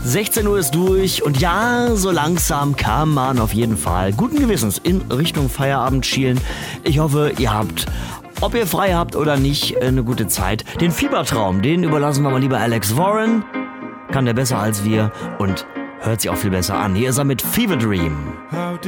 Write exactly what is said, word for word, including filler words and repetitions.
sechzehn Uhr ist durch und ja, so langsam kann man auf jeden Fall guten Gewissens in Richtung Feierabend schielen. Ich hoffe, ihr habt, ob ihr frei habt oder nicht, eine gute Zeit. Den Fiebertraum, den überlassen wir mal lieber Alex Warren. Kann der besser als wir und hört sich auch viel besser an. Hier ist er mit Fever Dream.